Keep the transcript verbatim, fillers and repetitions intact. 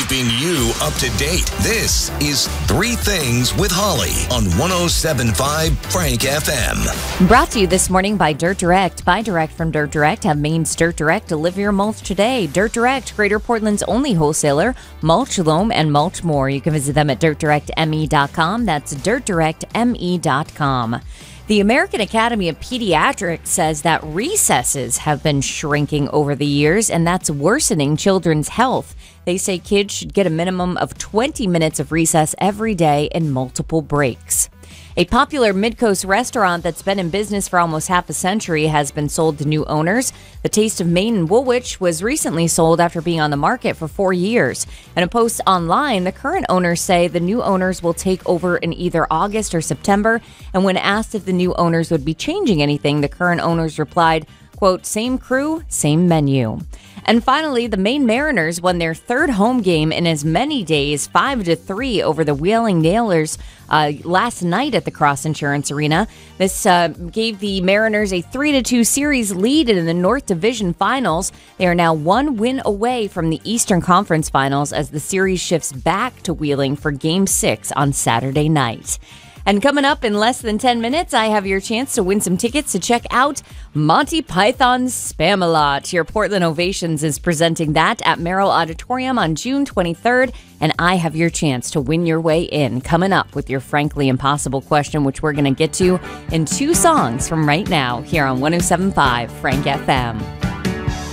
keeping you up to date. This is Three Things with Holly on one oh seven point five Frank F M. Brought to you this morning by Dirt Direct. Buy direct from Dirt Direct. Have Maine's Dirt Direct deliver your mulch today. Dirt Direct, Greater Portland's only wholesaler. Mulch, loam, and mulch more. You can visit them at dirt direct m e dot com. That's dirt direct m e dot com. The American Academy of Pediatrics says that recesses have been shrinking over the years, and that's worsening children's health. They say kids should get a minimum of twenty minutes of recess every day and multiple breaks. A popular Midcoast restaurant that's been in business for almost half a century has been sold to new owners. The Taste of Maine in Woolwich was recently sold after being on the market for four years. In a post online, the current owners say the new owners will take over in either August or September. And when asked if the new owners would be changing anything, the current owners replied, quote, "Same crew, same menu." And finally, the Maine Mariners won their third home game in as many days, five to three over the Wheeling Nailers uh, last night at the Cross Insurance Arena. This uh, gave the Mariners a three to two series lead in the North Division Finals. They are now one win away from the Eastern Conference Finals as the series shifts back to Wheeling for Game six on Saturday night. And coming up in less than ten minutes, I have your chance to win some tickets to check out Monty Python's Spam-A-Lot. Your Portland Ovations is presenting that at Merrill Auditorium on June twenty-third, and I have your chance to win your way in. Coming up with your frankly impossible question, which we're going to get to in two songs from right now here on one oh seven point five Frank F M.